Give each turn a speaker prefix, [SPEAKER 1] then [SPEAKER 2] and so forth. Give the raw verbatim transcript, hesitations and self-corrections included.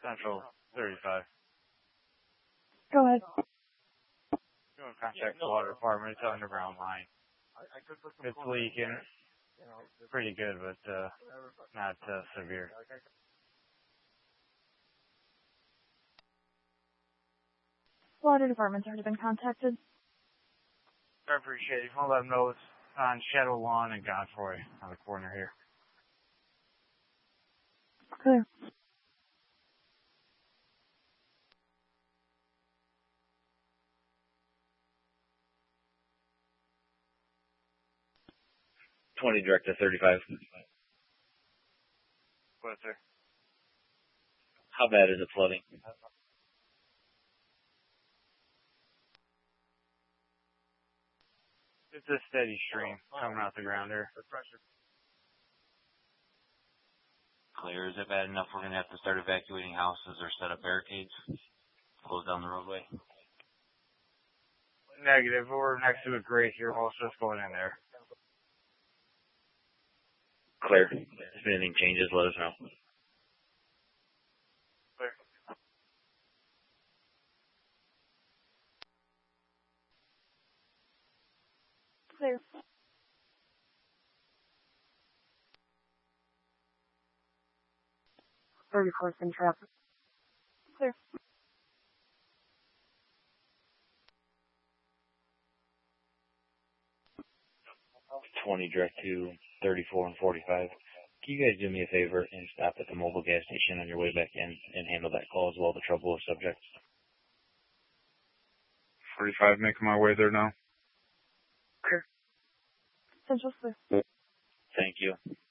[SPEAKER 1] Central thirty-five.
[SPEAKER 2] Go ahead.
[SPEAKER 1] Doing contact the water department. It's underground line. It's leaking. Pretty good, but uh, not uh, severe.
[SPEAKER 2] Water department's already been contacted.
[SPEAKER 1] I appreciate it. I'll let them know it's on Shadow Lawn and Godfrey on the corner here.
[SPEAKER 2] Clear.
[SPEAKER 3] twenty direct to thirty-five.
[SPEAKER 1] What, sir?
[SPEAKER 3] How bad is it flooding?
[SPEAKER 1] It's a steady stream coming out the ground here.
[SPEAKER 3] Clear. Is it bad enough we're going to have to start evacuating houses or set up barricades? Close down the roadway?
[SPEAKER 1] Negative. We're next to a grate here. Most of us going in there.
[SPEAKER 3] Clear. If anything changes, let us know.
[SPEAKER 1] Clear.
[SPEAKER 2] Clear. thirty-fourth in traffic. Clear.
[SPEAKER 3] twenty direct to thirty-four and forty-five. Can you guys do me a favor and stop at the mobile gas station on your way back in and handle that call as well, the trouble with subjects?
[SPEAKER 1] forty-five, making my way there now.
[SPEAKER 2] Clear. Central clear.
[SPEAKER 3] Thank you.